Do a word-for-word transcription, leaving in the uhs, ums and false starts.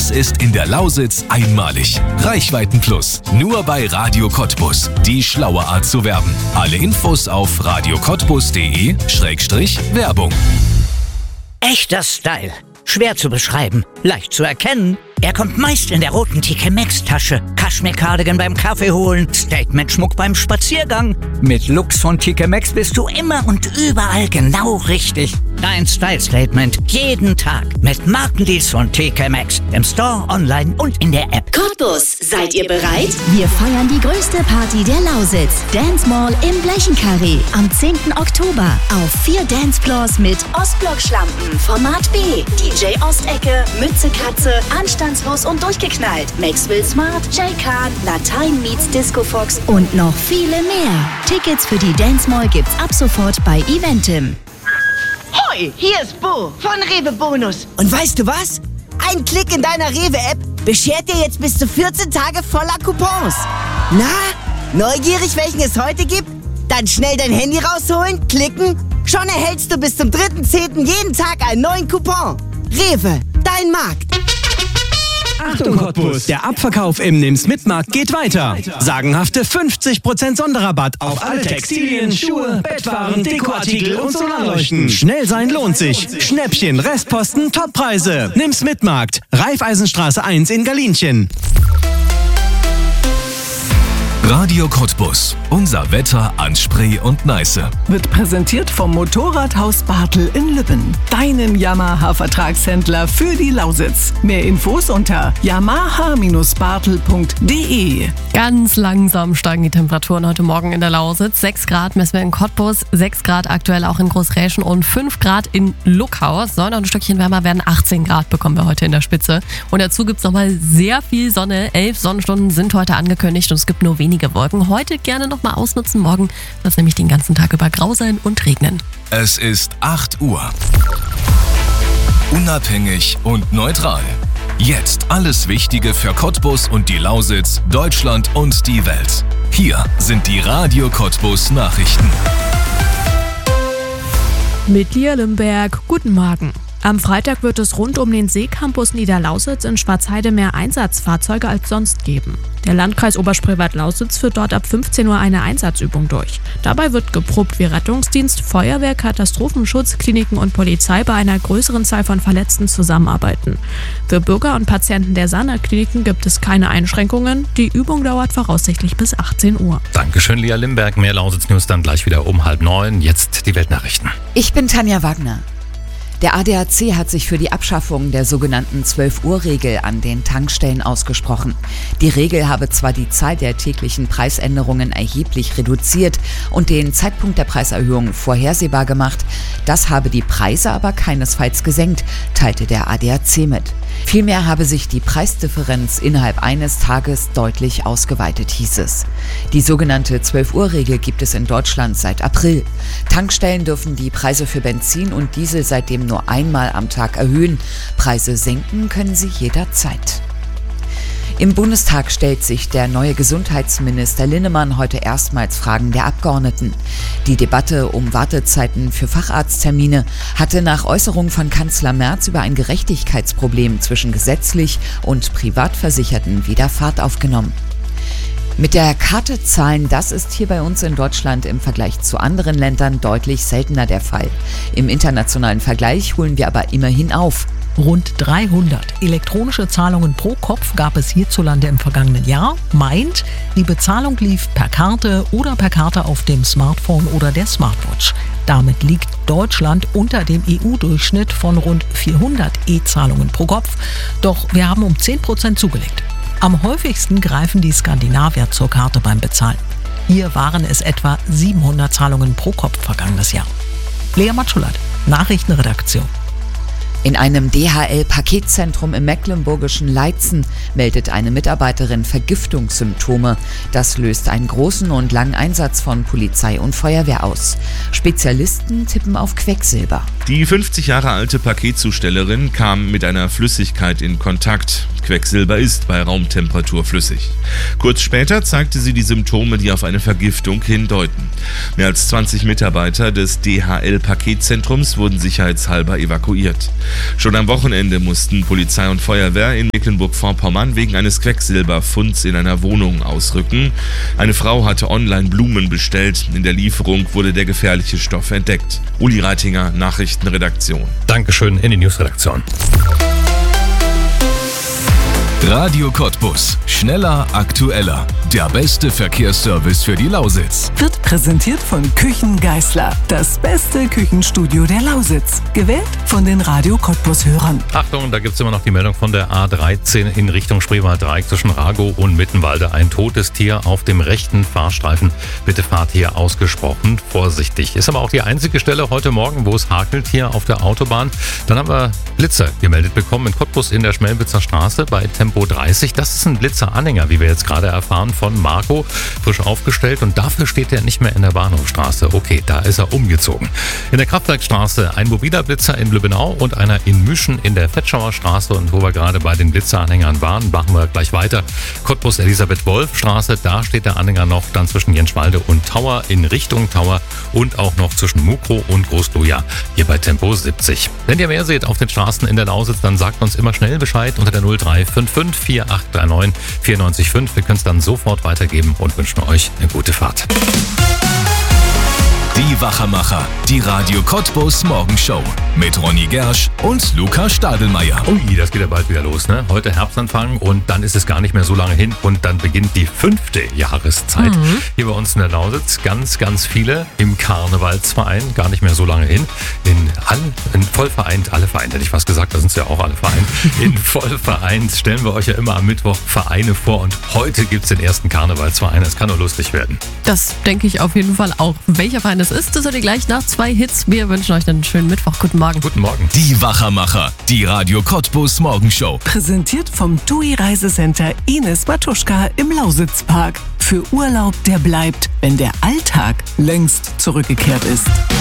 Das ist in der Lausitz einmalig. Reichweiten Plus. Nur bei Radio Cottbus. Die schlaue Art zu werben. Alle Infos auf radio cottbus punkt de Schrägstrich Werbung. Echter Style. Schwer zu beschreiben, leicht zu erkennen. Er kommt meist in der roten T K Maxx-Tasche, Kaschmir-Cardigan beim Kaffee holen, Statement-Schmuck beim Spaziergang. Mit Looks von T K Maxx bist du immer und überall genau richtig. Dein Style-Statement jeden Tag mit Markendeals von T K Maxx im Store, online und in der App. Cottbus, seid ihr bereit? Wir feiern die größte Party der Lausitz. Dance Mall im Blechenkarree am zehnten Oktober auf vier Dancefloors mit Ostblock-Schlampen, Format B, D J Ostecke, Mütze Katze, Anstandslos und durchgeknallt, Maxwell Smart, J-Khan, Latein meets Disco Fox und noch viele mehr. Tickets für die Dance Mall gibt's ab sofort bei Eventim. Hoi, hier ist Bo von Rewe Bonus. Und weißt du was? Ein Klick in deiner Rewe-App beschert dir jetzt bis zu vierzehn Tage voller Coupons. Na, neugierig, welchen es heute gibt? Dann schnell dein Handy rausholen, klicken. Schon erhältst du bis zum dritten zehnten jeden Tag einen neuen Coupon. Rewe, dein Markt. Achtung Cottbus, der Abverkauf im Nimm's Mitmarkt geht weiter. Sagenhafte fünfzig Prozent Sonderrabatt auf alle Textilien, Schuhe, Bettwaren, Dekoartikel und Solarleuchten. Schnell sein lohnt sich. Schnäppchen, Restposten, Toppreise. Nimm's Mitmarkt, Raiffeisenstraße eins in Galinchen. Radio Cottbus. Unser Wetter an Spree und Neiße. Wird präsentiert vom Motorradhaus Bartel in Lübben. Deinem Yamaha-Vertragshändler für die Lausitz. Mehr Infos unter yamaha Bindestrich bartel punkt de. Ganz langsam steigen die Temperaturen heute Morgen in der Lausitz. sechs Grad messen wir in Cottbus, sechs Grad aktuell auch in Großräschen und fünf Grad in Luckhaus. Soll noch ein Stückchen wärmer werden, achtzehn Grad bekommen wir heute in der Spitze. Und dazu gibt es nochmal sehr viel Sonne. Elf Sonnenstunden sind heute angekündigt und es gibt nur wenige Wolken. Heute gerne nochmal ausnutzen. Morgen wird es nämlich den ganzen Tag über grau sein und regnen. Es ist acht Uhr. Unabhängig und neutral. Jetzt alles Wichtige für Cottbus und die Lausitz, Deutschland und die Welt. Hier sind die Radio Cottbus Nachrichten. Mit Lia Limberg, guten Morgen. Am Freitag wird es rund um den Seecampus Niederlausitz in Schwarzheide mehr Einsatzfahrzeuge als sonst geben. Der Landkreis Oberspreewald-Lausitz führt dort ab fünfzehn Uhr eine Einsatzübung durch. Dabei wird geprobt, wie Rettungsdienst, Feuerwehr, Katastrophenschutz, Kliniken und Polizei bei einer größeren Zahl von Verletzten zusammenarbeiten. Für Bürger und Patienten der Sana-Kliniken gibt es keine Einschränkungen. Die Übung dauert voraussichtlich bis achtzehn Uhr. Dankeschön, Lia Limberg. Mehr Lausitz-News dann gleich wieder um halb neun. Jetzt die Weltnachrichten. Ich bin Tanja Wagner. Der A D A C hat sich für die Abschaffung der sogenannten zwölf Uhr Regel an den Tankstellen ausgesprochen. Die Regel habe zwar die Zahl der täglichen Preisänderungen erheblich reduziert und den Zeitpunkt der Preiserhöhung vorhersehbar gemacht, das habe die Preise aber keinesfalls gesenkt, teilte der A D A C mit. Vielmehr habe sich die Preisdifferenz innerhalb eines Tages deutlich ausgeweitet, hieß es. Die sogenannte zwölf Uhr Regel gibt es in Deutschland seit April. Tankstellen dürfen die Preise für Benzin und Diesel seitdem nur einmal am Tag erhöhen. Preise senken können sie jederzeit. Im Bundestag stellt sich der neue Gesundheitsminister Linnemann heute erstmals Fragen der Abgeordneten. Die Debatte um Wartezeiten für Facharzttermine hatte nach Äußerung von Kanzler Merz über ein Gerechtigkeitsproblem zwischen gesetzlich und Privatversicherten wieder Fahrt aufgenommen. Mit der Karte zahlen, das ist hier bei uns in Deutschland im Vergleich zu anderen Ländern deutlich seltener der Fall. Im internationalen Vergleich holen wir aber immerhin auf. Rund dreihundert elektronische Zahlungen pro Kopf gab es hierzulande im vergangenen Jahr. Meint, die Bezahlung lief per Karte oder per Karte auf dem Smartphone oder der Smartwatch. Damit liegt Deutschland unter dem E U-Durchschnitt von rund vierhundert E-Zahlungen pro Kopf. Doch wir haben um zehn Prozent zugelegt. Am häufigsten greifen die Skandinavier zur Karte beim Bezahlen. Hier waren es etwa siebenhundert Zahlungen pro Kopf vergangenes Jahr. Lea Matschulert, Nachrichtenredaktion. In einem D H L-Paketzentrum im mecklenburgischen Leitzen meldet eine Mitarbeiterin Vergiftungssymptome. Das löst einen großen und langen Einsatz von Polizei und Feuerwehr aus. Spezialisten tippen auf Quecksilber. Die fünfzig Jahre alte Paketzustellerin kam mit einer Flüssigkeit in Kontakt. Quecksilber ist bei Raumtemperatur flüssig. Kurz später zeigte sie die Symptome, die auf eine Vergiftung hindeuten. Mehr als zwanzig Mitarbeiter des D H L-Paketzentrums wurden sicherheitshalber evakuiert. Schon am Wochenende mussten Polizei und Feuerwehr in Mecklenburg-Vorpommern wegen eines Quecksilberfunds in einer Wohnung ausrücken. Eine Frau hatte online Blumen bestellt. In der Lieferung wurde der gefährliche Stoff entdeckt. Uli Reitinger, Nachrichtenredaktion. Dankeschön in die Newsredaktion. Radio Cottbus. Schneller, aktueller. Der beste Verkehrsservice für die Lausitz. Wird präsentiert von Küchen Geisler. Das beste Küchenstudio der Lausitz. Gewählt von den Radio Cottbus-Hörern. Achtung, da gibt es immer noch die Meldung von der A dreizehn in Richtung Spreewald Dreieck zwischen Ragow und Mittenwalde. Ein totes Tier auf dem rechten Fahrstreifen. Bitte fahrt hier ausgesprochen vorsichtig. Ist aber auch die einzige Stelle heute Morgen, wo es hakelt hier auf der Autobahn. Dann haben wir Blitzer gemeldet bekommen in Cottbus in der Schmelnwitzer Straße bei Tempo dreißig. Das ist ein Blitzer-Anhänger, wie wir jetzt gerade erfahren, von Marco, frisch aufgestellt und dafür steht er nicht mehr in der Bahnhofstraße. Okay, da ist er umgezogen. In der Kraftwerkstraße ein mobiler Blitzer in Lübbenau und einer in Müschen in der Fetschauer Straße. Und wo wir gerade bei den Blitzeranhängern waren, machen wir gleich weiter. Cottbus Elisabeth-Wolf-Straße, da steht der Anhänger noch dann zwischen Jenschwalde und Tauer in Richtung Tauer und auch noch zwischen Mukro und Großloja hier bei Tempo siebzig. Wenn ihr mehr seht auf den Straßen in der Lausitz, dann sagt uns immer schnell Bescheid unter der null drei fünf fünf vier acht drei neun vier neun fünf. Wir können es dann sofort weitergeben und wünschen euch eine gute Fahrt. Die Wachermacher, die Radio Cottbus Morgenshow mit Ronny Gersch und Luca Stadelmeier. Ui, das geht ja bald wieder los, ne? Heute Herbstanfang und dann ist es gar nicht mehr so lange hin und dann beginnt die fünfte Jahreszeit. Mhm. Hier bei uns in der Lausitz ganz, ganz viele im Karnevalsverein, gar nicht mehr so lange hin. In, all, in voll vereint, alle vereint, hätte ich fast gesagt, da sind es ja auch alle vereint. In voll vereint stellen wir euch ja immer am Mittwoch Vereine vor und heute gibt es den ersten Karnevalsverein. Es kann nur lustig werden. Das denke ich auf jeden Fall auch. Welcher Verein das ist, das hört ihr gleich nach zwei Hits. Wir wünschen euch einen schönen Mittwoch. Guten Morgen. Guten Morgen. Die Wachermacher, die Radio Cottbus Morgenshow. Präsentiert vom T U I Reisecenter Ines Matuschka im Lausitzpark. Für Urlaub, der bleibt, wenn der Alltag längst zurückgekehrt ist.